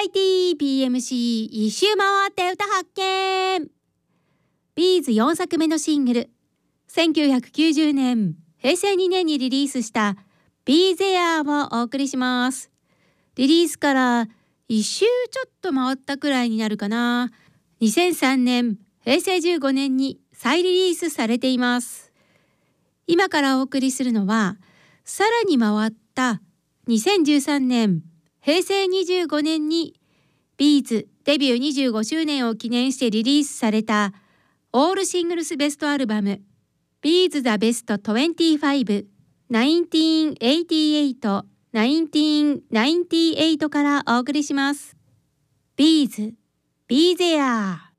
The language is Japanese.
ティ PMC 一周回って歌発見。ビーズ4作目のシングル、1990年、平成2年にリリースしたBe Thereをお送りします。リリースから1周ちょっと回ったくらいになるかな。2003年、平成15年に再リリースされています。今からお送りするのは、さらに回った2013年、平成25年にビーズデビュー25周年を記念してリリースされたオールシングルスベストアルバムビーズ・ザ・ベスト25 1988からお送りします。ビーズ Be There。